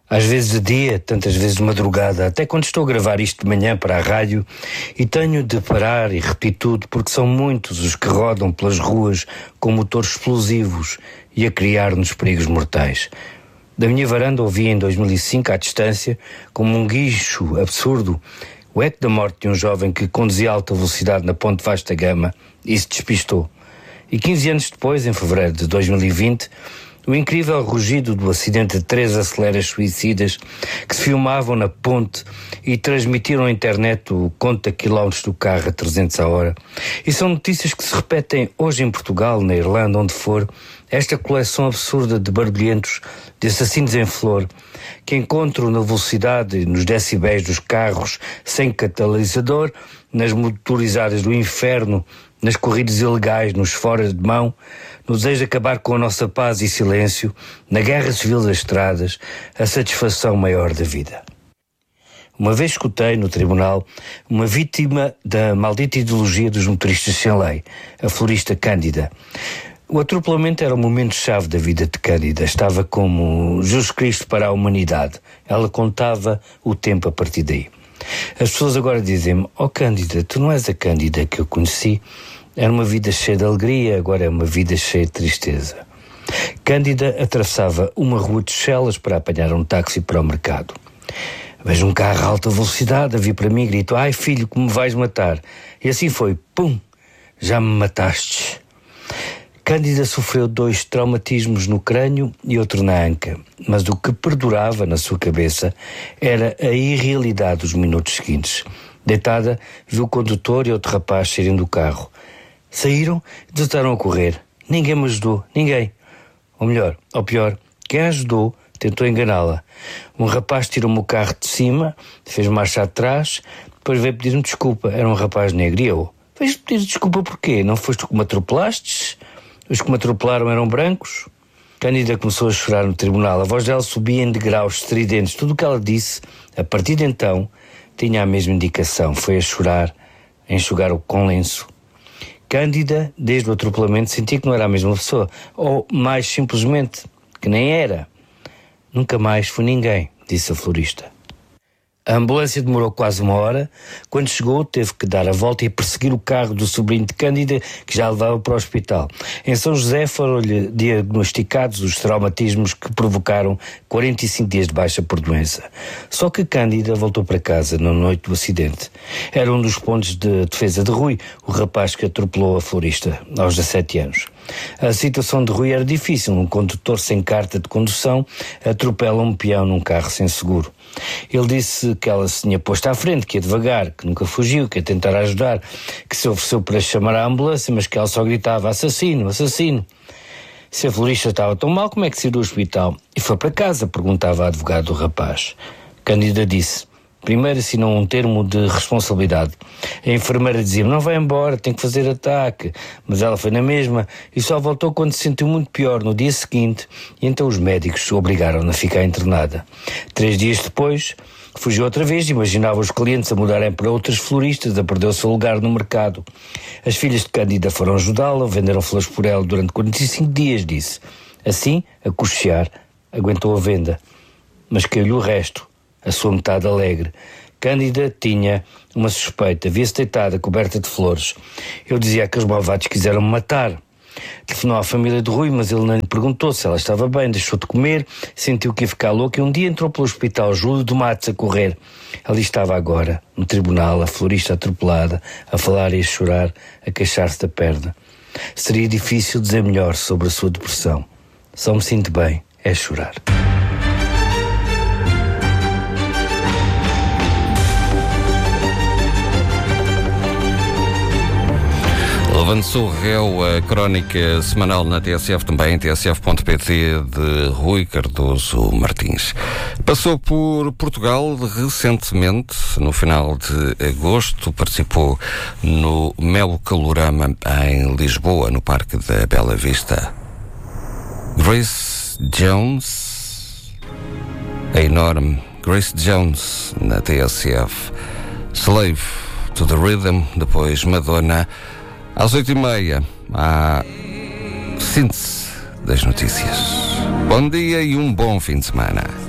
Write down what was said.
Às vezes de dia, tantas vezes de madrugada, até quando estou a gravar isto de manhã para a rádio e tenho de parar e repetir tudo porque são muitos os que rodam pelas ruas com motores explosivos e a criar-nos perigos mortais. Da minha varanda ouvi em 2005, à distância, como um guincho absurdo, o eco da morte de um jovem que conduzia a alta velocidade na ponte Vasta Gama e se despistou. E 15 anos depois, em fevereiro de 2020, o incrível rugido do acidente de 3 aceleras suicidas que se filmavam na ponte e transmitiram à internet o conta quilómetros do carro a 300 a hora. E são notícias que se repetem hoje em Portugal, na Irlanda, onde for, esta coleção absurda de barulhentos, de assassinos em flor, que encontram na velocidade e nos decibéis dos carros sem catalisador, nas motorizadas do inferno, nas corridas ilegais, nos fora de mão, no desejo de acabar com a nossa paz e silêncio, na guerra civil das estradas, a satisfação maior da vida. Uma vez escutei no tribunal uma vítima da maldita ideologia dos motoristas sem lei, a florista Cândida. O atropelamento era o momento-chave da vida de Cândida. Estava como Jesus Cristo para a humanidade. Ela contava o tempo a partir daí. As pessoas agora dizem-me: "Oh Cândida, tu não és a Cândida que eu conheci. Era uma vida cheia de alegria, agora é uma vida cheia de tristeza." Cândida atravessava uma rua de Chelas para apanhar um táxi para o mercado. Vejo um carro a alta velocidade a vir para mim e grito: "Ai filho, que me vais matar." E assim foi. Pum! Já me mataste. Cândida sofreu 2 traumatismos no crânio e outro na anca, mas o que perdurava na sua cabeça era a irrealidade dos minutos seguintes. Deitada, viu o condutor e outro rapaz saírem do carro. Saíram e desataram a correr. Ninguém me ajudou, ninguém. Ou melhor, ou pior, quem a ajudou tentou enganá-la. Um rapaz tirou-me o carro de cima, fez marcha atrás, depois veio pedir-me desculpa. Era um rapaz negro e eu: "Vais pedir desculpa porquê? Não foste tu que me atropelastes? Os que me atropelaram eram brancos?" Cândida começou a chorar no tribunal. A voz dela subia em degraus estridentes. Tudo o que ela disse, a partir de então, tinha a mesma indicação. Foi a chorar, a enxugar com lenço. Cândida, desde o atropelamento, sentia que não era a mesma pessoa. Ou, mais simplesmente, que nem era. "Nunca mais fui ninguém", disse a florista. A ambulância demorou quase 1 hora. Quando chegou, teve que dar a volta e perseguir o carro do sobrinho de Cândida, que já a levava para o hospital. Em São José foram-lhe diagnosticados os traumatismos que provocaram 45 dias de baixa por doença. Só que Cândida voltou para casa na noite do acidente. Era um dos pontos de defesa de Rui, o rapaz que atropelou a florista aos 17 anos. A situação de Rui era difícil. Um condutor sem carta de condução atropela um peão num carro sem seguro. Ele disse que ela se tinha posto à frente, que ia devagar, que nunca fugiu, que ia tentar ajudar, que se ofereceu para chamar a ambulância, mas que ela só gritava: "Assassino, assassino." Se a florista estava tão mal, como é que saiu do hospital? E foi para casa, perguntava a advogada do rapaz. Cândida disse: "Primeiro assinou um termo de responsabilidade. A enfermeira dizia-me: "Não vai embora, tem que fazer ataque." Mas ela foi na mesma e só voltou quando se sentiu muito pior no dia seguinte, e então os médicos obrigaram-na a ficar internada. 3 dias depois, fugiu outra vez. Imaginava os clientes a mudarem para outras floristas, a perder o seu lugar no mercado. As filhas de Cândida foram ajudá-la, venderam flores por ela durante 45 dias, disse. Assim, a cochear, aguentou a venda. Mas caiu-lhe o resto. A sua metade alegre. Cândida tinha uma suspeita. Via-se deitada, coberta de flores. Eu dizia que os malvados quiseram me matar. Telefonou à família de Rui, mas ele não lhe perguntou se ela estava bem. Deixou de comer, sentiu que ia ficar louco e um dia entrou pelo hospital Júlio de Matos a correr. Ali estava agora, no tribunal, a florista atropelada, a falar e a chorar, a queixar-se da perna. Seria difícil dizer melhor sobre a sua depressão. Só me sinto bem, é chorar. Levando-se o réu, a crónica semanal na TSF, também em tsf.pt, de Rui Cardoso Martins. Passou por Portugal recentemente, no final de agosto, participou no Melo Calorama em Lisboa, no Parque da Bela Vista. Grace Jones, a enorme Grace Jones na TSF. Slave to the Rhythm, depois Madonna. Às 8h30, há síntese das notícias. Bom dia e um bom fim de semana.